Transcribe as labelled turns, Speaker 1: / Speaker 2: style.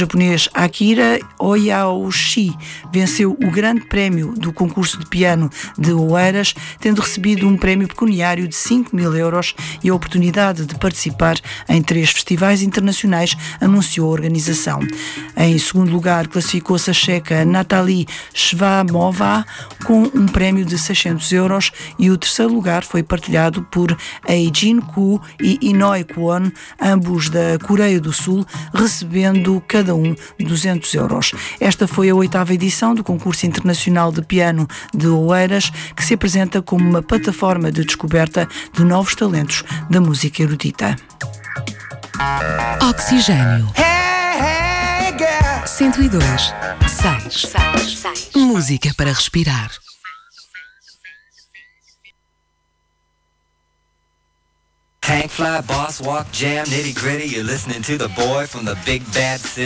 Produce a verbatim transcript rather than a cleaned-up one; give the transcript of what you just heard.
Speaker 1: japonês Akira Oyaoshi venceu o grande prémio do concurso de piano de Oeiras, tendo recebido um prémio pecuniário de cinco mil euros e a oportunidade de participar em três festivais internacionais, anunciou a organização. Em segundo lugar, classificou-se a checa Natalie Shvamova com um prémio de seiscentos euros e o terceiro lugar foi partilhado por Eijin Koo e Inoi Kwon, ambos da Coreia do Sul, recebendo cada um duzentos euros. Esta foi a oitava edição do concurso internacional de piano de Oeiras, que se apresenta como uma plataforma de descoberta de novos talentos da música erudita.
Speaker 2: Oxigênio. cento e dois, seis. Música para respirar.
Speaker 3: Tank fly, boss walk, jam, nitty gritty. You're listening to the boy from the big bad city.